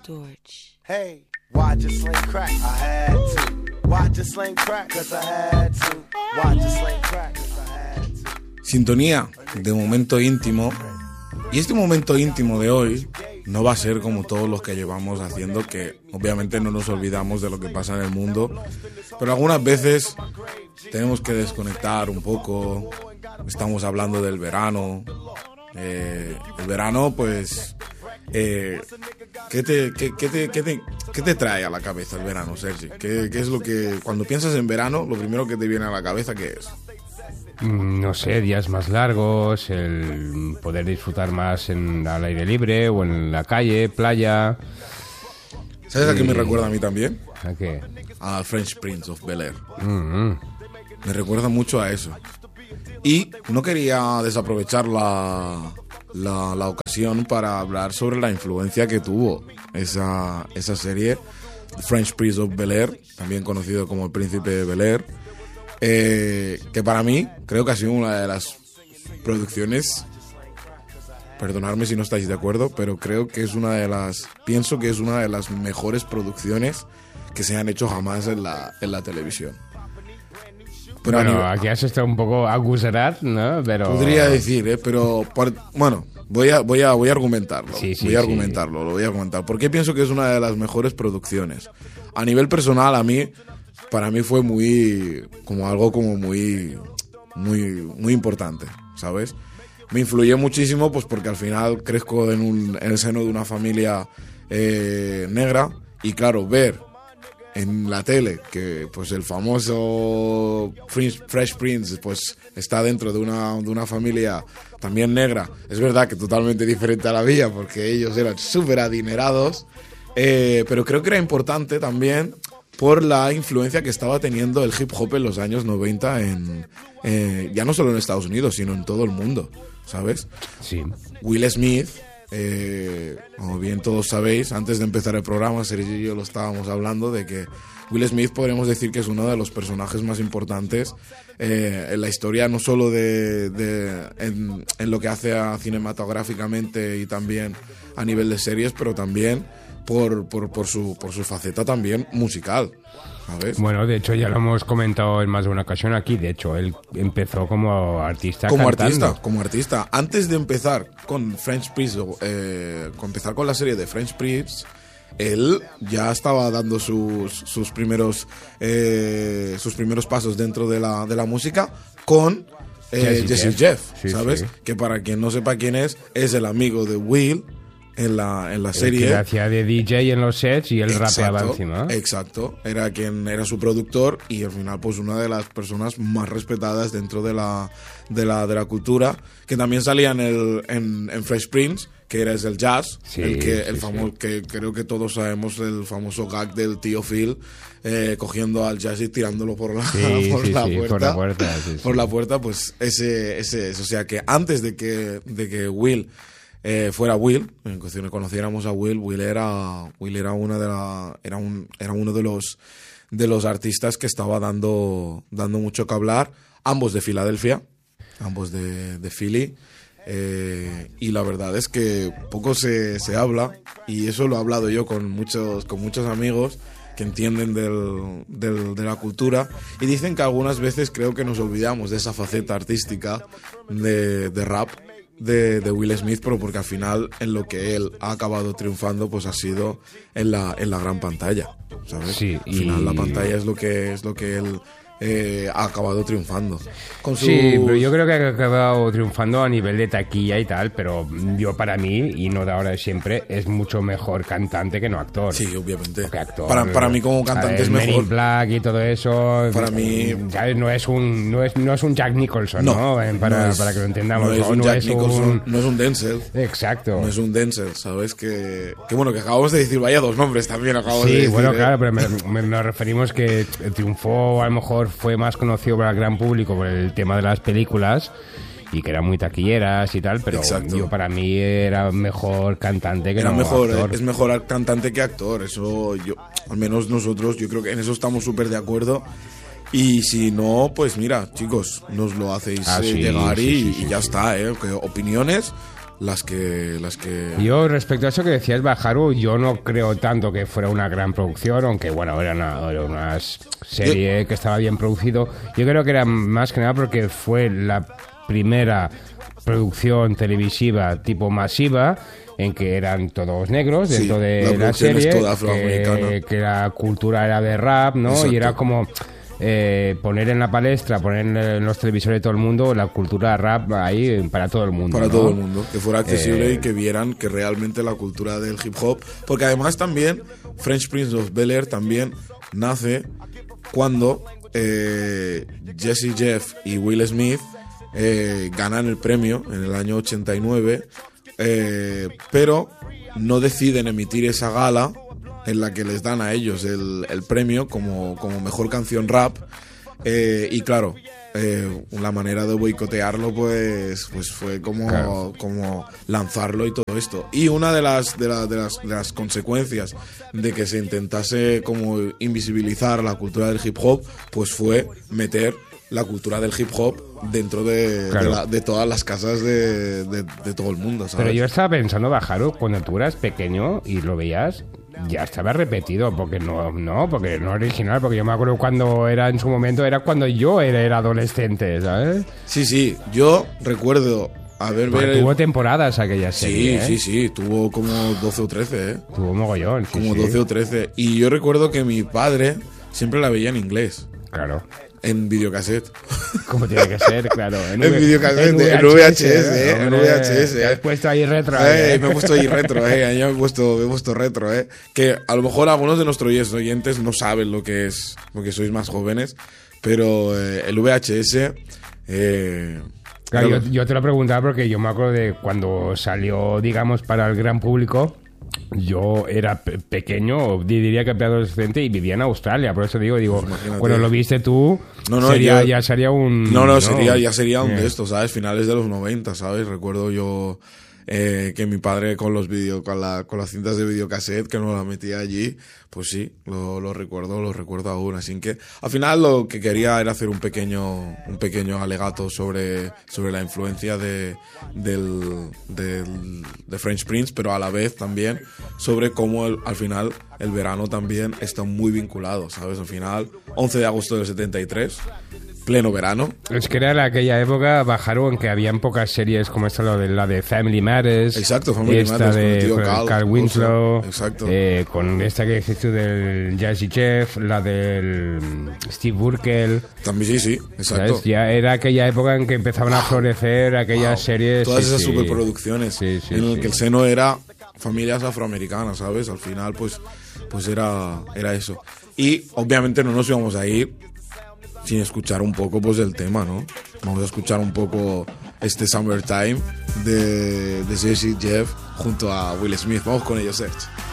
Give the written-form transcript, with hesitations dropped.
Storch. Hey, why'd you sling crack? I had to. Why'd you sling crack? 'Cause I had to. Why'd you sling crack? 'Cause I had to. Sintonía de momento íntimo. Y este momento íntimo de hoy no va a ser como todos los que llevamos haciendo, que obviamente no nos olvidamos de lo que pasa en el mundo, pero algunas veces tenemos que desconectar un poco. Estamos hablando del verano. El verano, pues... ¿qué te trae a la cabeza el verano, Sergi? ¿Qué es lo que... Cuando piensas en verano, lo primero que te viene a la cabeza, qué es? No sé, días más largos, el poder disfrutar más al aire libre o en la calle, playa. ¿Sabes a qué me recuerda a mí también? ¿A qué? A Fresh Prince of Bel-Air. Me recuerda mucho a eso. Y no quería desaprovechar la ocasión para hablar sobre la influencia que tuvo esa serie, Fresh Prince of Bel-Air, también conocido como El Príncipe de Bel-Air, que para mí creo que ha sido una de las producciones, perdonadme si no estáis de acuerdo, pero creo que pienso que es una de las mejores producciones que se han hecho jamás en la televisión. Pero bueno, aquí has estado un poco agusarat, ¿no? Pero... Podría decir, pero... bueno, voy a argumentarlo. Sí, lo voy a argumentar. ¿Por qué pienso que es una de las mejores producciones? A nivel personal, para mí fue algo muy importante, ¿sabes? Me influyó muchísimo, pues porque al final crezco en el seno de una familia negra, y claro, ver en la tele que pues el famoso Fresh Prince pues está dentro de una familia también negra, es verdad que totalmente diferente a la mía porque ellos eran súper adinerados, pero creo que era importante también por la influencia que estaba teniendo el hip hop en los años 90 ya no solo en Estados Unidos sino en todo el mundo, ¿sabes? Sí. Will Smith, como bien todos sabéis, antes de empezar el programa, Sergio y yo lo estábamos hablando, de que Will Smith podríamos decir que es uno de los personajes más importantes en la historia, no solo en lo que hace cinematográficamente y también a nivel de series, pero también por su faceta también musical, ¿sabes? Bueno, de hecho ya lo hemos comentado en más de una ocasión aquí. De hecho, él empezó como artista cantando. Como artista. Antes de empezar con Fresh Prince, con la serie de Fresh Prince, él ya estaba dando sus primeros pasos dentro de la música con Jesse Jeff, ¿sabes? Sí. Que para quien no sepa quién es el amigo de Will en la serie. Que hacía de DJ en los sets y él rapeaba encima. Exacto, era su productor y al final pues una de las personas más respetadas dentro de la cultura, que también salía en Fresh Prince, que era el jazz, que creo que todos sabemos, el famoso gag del tío Phil cogiendo al jazz y tirándolo por la puerta, pues ese, o sea que antes de que Will fuera Will, en cuestión conociéramos a Will era uno de los artistas que estaba dando mucho que hablar, ambos de Filadelfia, ambos de Philly, y la verdad es que poco se habla, y eso lo he hablado yo con muchos amigos que entienden de la cultura, y dicen que algunas veces creo que nos olvidamos de esa faceta artística de rap de Will Smith, pero porque al final en lo que él ha acabado triunfando pues ha sido en la gran pantalla, ¿sabes? Sí, al final la pantalla es lo que él ha acabado triunfando con Sí, pero yo creo que ha acabado triunfando a nivel de taquilla y tal, pero yo para mí, y no de ahora de siempre, es mucho mejor cantante que no actor. Sí, obviamente. Actor, para mí como cantante es mejor. Men in Black y todo eso. Para mí, ¿sabes? No es un Jack Nicholson, ¿no? Para que lo entendamos. No es un Jack Nicholson, no es un Denzel. Exacto. No es un Denzel, ¿sabes? Que bueno, que acabamos de decir, vaya dos nombres también acabamos de decir. Sí, bueno, claro, pero nos referimos que triunfó, a lo mejor fue más conocido para el gran público por el tema de las películas y que eran muy taquilleras y tal, pero yo para mí era mejor cantante que actor. Es mejor cantante que actor, eso al menos nosotros, yo creo que en eso estamos súper de acuerdo. Y si no, pues mira, chicos, nos lo hacéis llegar y ya está, que opiniones las que... Yo, respecto a eso que decías, Baharu, yo no creo tanto que fuera una gran producción, aunque bueno, era una serie que estaba bien producido. Yo creo que era más que nada porque fue la primera producción televisiva tipo masiva en que eran todos negros dentro de la serie, que la cultura era de rap, ¿no? Exacto. Y era como poner en la palestra, poner en los televisores de todo el mundo la cultura rap ahí para todo el mundo. Para ¿no? todo el mundo, que fuera accesible y que vieran que realmente la cultura del hip hop, porque además también Fresh Prince of Bel-Air también nace cuando Jesse Jeff y Will Smith ganan el premio en el año 89, pero no deciden emitir esa gala en la que les dan a ellos el premio como mejor canción rap, y claro, la manera de boicotearlo pues fue como lanzarlo y todo esto. Y una de las consecuencias de que se intentase como invisibilizar la cultura del hip hop pues fue meter la cultura del hip hop dentro de todas las casas de todo el mundo, ¿sabes? Pero yo estaba pensando, Baharu, cuando tú eras pequeño y lo veías, ya estaba repetido, porque porque no original, porque yo me acuerdo cuando era en su momento, era cuando yo era adolescente, ¿sabes? Sí, yo recuerdo tuvo temporadas aquella serie. Sí, tuvo como 12 o 13, ¿eh? Tuvo mogollón, como 12 o 13. Y yo recuerdo que mi padre siempre la veía en inglés. Claro. En videocassette. Como tiene que ser, claro. En videocassette, en VHS, en VHS. Te has puesto ahí retro. Me he puesto ahí retro, yo me he puesto retro, Que a lo mejor algunos de nuestros oyentes no saben lo que es, porque sois más jóvenes, pero el VHS... Claro, yo te lo preguntaba porque yo me acuerdo de cuando salió, digamos, para el gran público. Yo era pequeño, diría que preadolescente, y vivía en Australia, por eso digo, pues cuando lo viste tú, ya sería un... ya sería un de estos, ¿sabes? Finales de los 90, ¿sabes? Recuerdo yo que mi padre con con las cintas de videocassette que nos las metía allí, pues sí, lo recuerdo aún. Así que al final lo que quería era hacer un pequeño alegato sobre la influencia de Fresh Prince, pero a la vez también sobre cómo al final el verano también está muy vinculado, ¿sabes? Al final, 11 de agosto del 73, pleno verano. Es que era aquella época, Baharu, en que habían pocas series como esta, la de Family Matters. Exacto, Family Matters, de con el tío Carl Winslow. Exacto. Con esta que hiciste del Jazzy Jeff, la del Steve Burkel. También sí, exacto. ¿Sabes? Ya era aquella época en que empezaban a florecer aquellas series. Todas esas superproducciones en el que el seno era familias afroamericanas, ¿sabes? Al final, pues era eso. Y obviamente no nos íbamos a ir sin escuchar un poco pues el tema, ¿no? Vamos a escuchar un poco este Summertime de Jesse Jeff junto a Will Smith. Vamos con ellos, Serge.